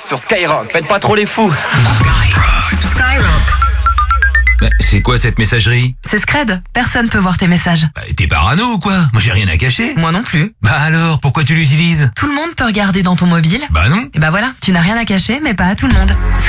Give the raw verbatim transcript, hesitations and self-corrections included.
sur Skyrock. Faites pas trop les fous. Skyrock. Bah, c'est quoi cette messagerie? C'est Scred, personne peut voir tes messages. Bah, t'es parano ou quoi? Moi j'ai rien à cacher. Moi non plus. Bah alors, pourquoi tu l'utilises? Tout le monde peut regarder dans ton mobile. Bah non. Et bah voilà, tu n'as rien à cacher, mais pas à tout le monde.